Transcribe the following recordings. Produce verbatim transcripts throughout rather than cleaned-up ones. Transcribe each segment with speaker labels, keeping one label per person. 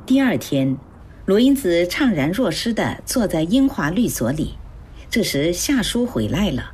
Speaker 1: 第二天，罗英子怅然若失地坐在英华律所里。这时夏叔回来了。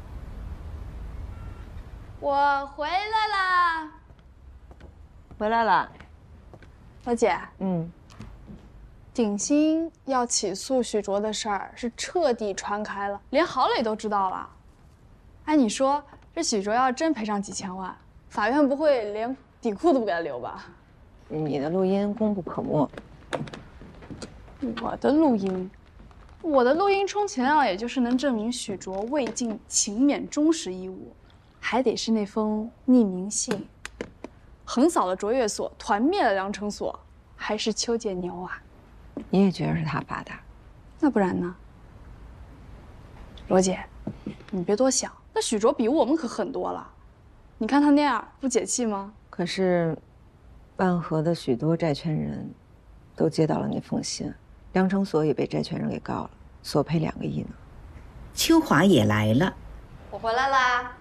Speaker 2: 我回来啦！
Speaker 3: 回来了，
Speaker 2: 老姐。
Speaker 3: 嗯，
Speaker 2: 鼎新要起诉许卓的事儿是彻底传开了，连郝磊都知道了。哎，你说这许卓要真赔上几千万，法院不会连底裤都不给他留吧？
Speaker 3: 你的录音功不可没。
Speaker 2: 我的录音，我的录音充其量也就是能证明许卓未尽勤勉忠实义务，还得是那封匿名信，横扫了卓越所，团灭了梁成所，还是邱介牛啊？
Speaker 3: 你也觉得是他发的？
Speaker 2: 那不然呢？罗姐，你别多想，那许卓比我们可狠多了。你看他那样，不解气吗？
Speaker 3: 可是，万和的许多债权人都接到了那封信，梁成所也被债权人给告了，索赔两个亿呢。
Speaker 1: 秋华也来了。
Speaker 4: 我回来啦。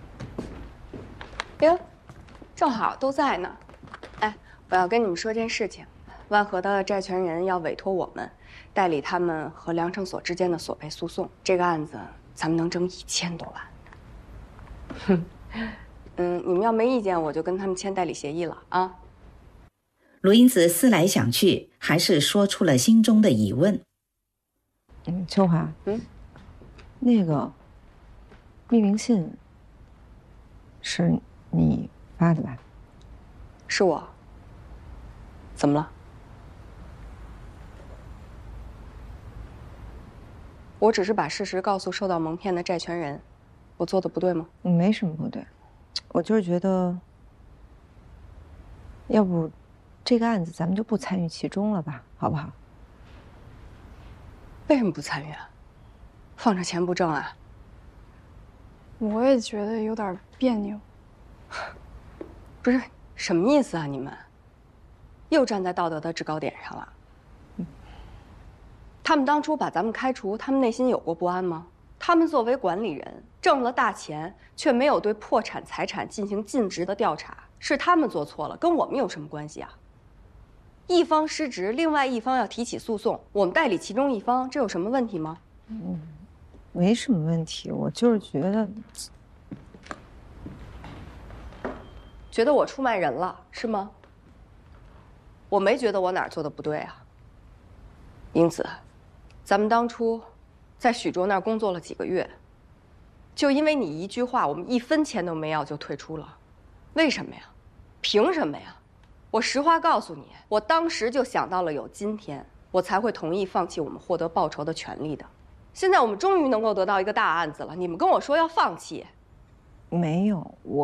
Speaker 4: 哟，正好都在呢。哎，我要跟你们说件事情。万和的债权人要委托我们代理他们和梁成所之间的索赔诉讼，这个案子咱们能挣一千多万。哼，嗯，你们要没意见，我就跟他们签代理协议了啊。
Speaker 1: 罗英子思来想去，还是说出了心中的疑问。
Speaker 3: 嗯，秋华，
Speaker 4: 嗯，
Speaker 3: 那个匿名信是你发的吧？
Speaker 4: 是我。怎么了？我只是把事实告诉受到蒙骗的债权人，我做的不对吗？
Speaker 3: 没什么不对，我就是觉得，要不这个案子咱们就不参与其中了吧，好不好？
Speaker 4: 为什么不参与啊？放着钱不挣啊？
Speaker 2: 我也觉得有点别扭。
Speaker 4: 不是，什么意思啊？你们又站在道德的制高点上了。他们当初把咱们开除，他们内心有过不安吗？他们作为管理人，挣了大钱，却没有对破产财产进行尽职的调查，是他们做错了，跟我们有什么关系啊？一方失职，另外一方要提起诉讼，我们代理其中一方，这有什么问题吗？
Speaker 3: 嗯，没什么问题，我就是觉得，
Speaker 4: 觉得我出卖人了，是吗？我没觉得我哪儿做的不对啊。英子，咱们当初在许卓那儿工作了几个月，就因为你一句话，我们一分钱都没要就退出了，为什么呀？凭什么呀？我实话告诉你，我当时就想到了有今天，我才会同意放弃我们获得报酬的权利的。现在我们终于能够得到一个大案子了，你们跟我说要放弃，
Speaker 3: 没有我。